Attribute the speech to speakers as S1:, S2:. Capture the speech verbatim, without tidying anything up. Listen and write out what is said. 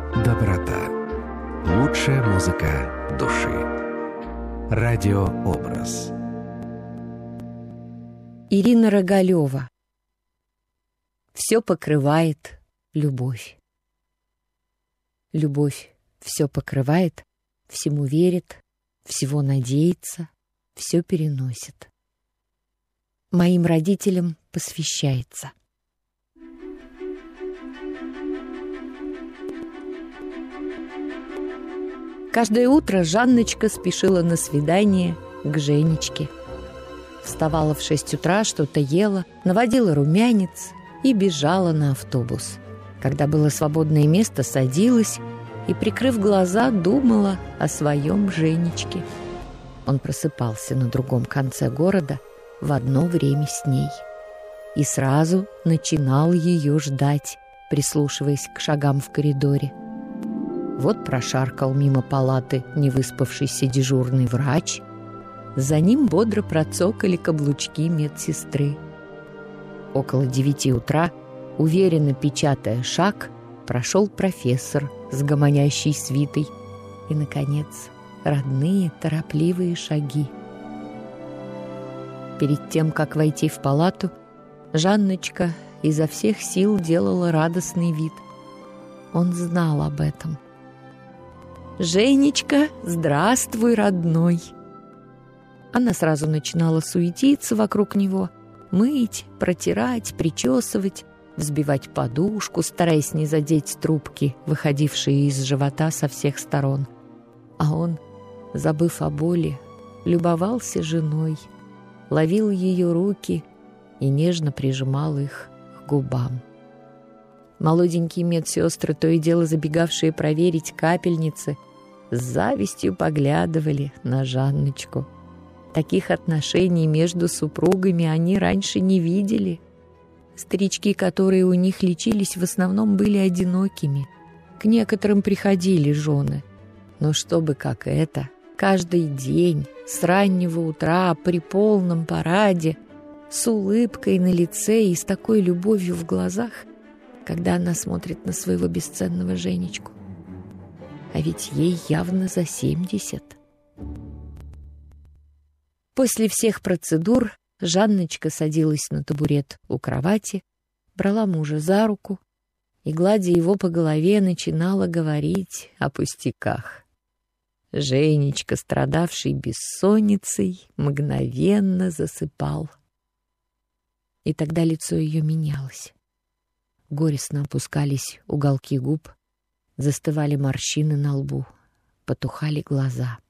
S1: доброта. Лучшая музыка души. Радиообраз.
S2: Ирина Рогалева. Все покрывает любовь. Любовь все покрывает, всему верит, всего надеется, все переносит. Моим родителям посвящается. Каждое утро Жанночка спешила на свидание к Женечке. Вставала в шесть утра, что-то ела, наводила румянец и бежала на автобус. Когда было свободное место, садилась и, прикрыв глаза, думала о своем Женечке. Он просыпался на другом конце города в одно время с ней и сразу начинал ее ждать, прислушиваясь к шагам в коридоре. Вот прошаркал мимо палаты невыспавшийся дежурный врач. За ним бодро процокали каблучки медсестры. Около девяти утра, уверенно печатая шаг, прошел профессор с гомонящей свитой. И, наконец, родные торопливые шаги. Перед тем, как войти в палату, Жанночка изо всех сил делала радостный вид. Он знал об этом. «Женечка, здравствуй, родной!» Она сразу начинала суетиться вокруг него, мыть, протирать, причесывать, взбивать подушку, стараясь не задеть трубки, выходившие из живота со всех сторон. А он, забыв о боли, любовался женой, ловил ее руки и нежно прижимал их к губам. Молоденькие медсестры, то и дело забегавшие проверить капельницы, с завистью поглядывали на Жанночку. Таких отношений между супругами они раньше не видели. Старички, которые у них лечились, в основном были одинокими. К некоторым приходили жены. Но чтобы как это, каждый день, с раннего утра, при полном параде, с улыбкой на лице и с такой любовью в глазах, когда она смотрит на своего бесценного Женечку. А ведь ей явно за семьдесят. После всех процедур Жанночка садилась на табурет у кровати, брала мужа за руку и, гладя его по голове, начинала говорить о пустяках. Женечка, страдавший бессонницей, мгновенно засыпал. И тогда лицо ее менялось. Горестно опускались уголки губ, застывали морщины на лбу, потухали глаза.